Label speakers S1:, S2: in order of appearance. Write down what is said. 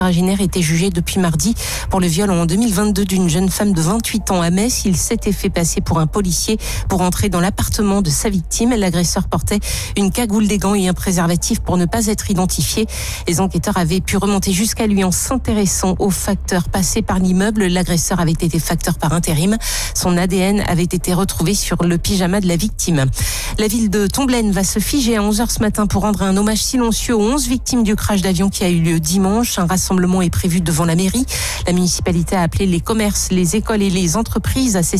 S1: Originaire était jugé depuis mardi pour le viol en 2022 d'une jeune femme de 28 ans à Metz. Il s'était fait passer pour un policier pour entrer dans l'appartement de sa victime. L'agresseur portait une cagoule, des gants et un préservatif pour ne pas être identifié. Les enquêteurs avaient pu remonter jusqu'à lui en s'intéressant aux facteurs passés par l'immeuble. L'agresseur avait été facteur par intérim. Son ADN avait été retrouvé sur le pyjama de la victime. La ville de Tomblaine va se figer à 11h ce matin pour rendre un hommage silencieux aux 11 victimes du crash d'avion qui a eu lieu dimanche. Un rassemblement est prévu devant la mairie. La municipalité a appelé les commerces, les écoles et les entreprises à